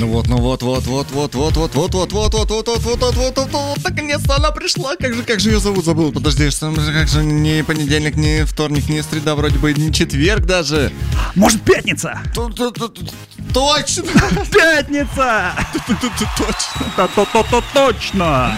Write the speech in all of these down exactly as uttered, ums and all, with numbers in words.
Ну вот, ну вот, вот, вот, вот, вот, вот, вот, вот, вот, вот, вот, вот, вот, вот, вот, вот, вот, наконец-то она пришла. Как же, как же ее зовут, забыл. Подожди, что, как же не понедельник, не вторник, не среда, вроде бы не четверг даже. Может, пятница? Точно! Пятница! Точно!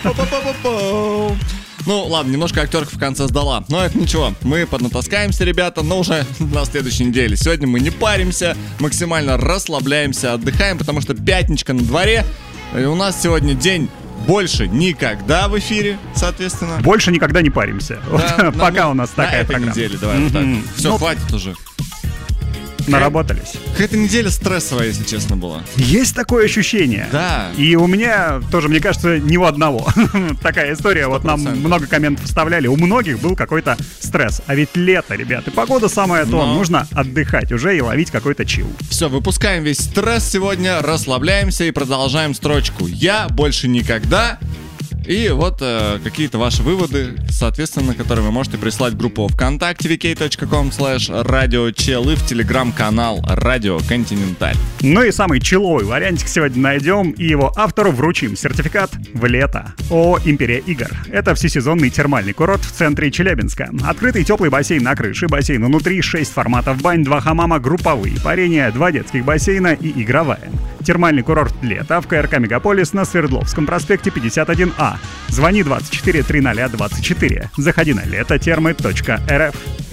Ну, ладно, немножко актерка в конце сдала. Но это ничего, мы поднатаскаемся, ребята, но уже на следующей неделе. Сегодня мы не паримся, максимально расслабляемся, отдыхаем, потому что пятничка на дворе. И у нас сегодня день больше никогда в эфире, соответственно. Больше никогда не паримся. Да, вот, пока на, у нас такая на программа. этой неделе, давай вот так. Все, ну, хватит уже. Наработались. Какая-то неделя стрессовая, если честно, была. Есть такое ощущение. Да. И у меня тоже, мне кажется, ни у одного. Такая история. Вот нам много комментов вставляли. У многих был какой-то стресс. А ведь лето, ребят, и погода самое то. Но... Нужно отдыхать уже и ловить какой-то чил. Все, выпускаем весь стресс сегодня, расслабляемся и продолжаем строчку. Я больше никогда... И вот э, какие-то ваши выводы, соответственно, которые вы можете прислать в группу ВКонтакте ви кей точка ком слэш радиочел и в телеграм-канал Радио Континенталь. Ну и самый чилловый вариантик сегодня найдем и его автору вручим сертификат в лето. ООО «Империя игр». Это всесезонный термальный курорт в центре Челябинска. Открытый теплый бассейн на крыше, бассейн внутри, шесть форматов бань, два хамама, групповые парения, два детских бассейна и игровая. Термальный курорт лето в ка эр ка «Мегаполис» на Свердловском проспекте пятьдесят один а. Звони двадцать четыре тридцать двадцать четыре. Заходи на лето термы точка эр эф.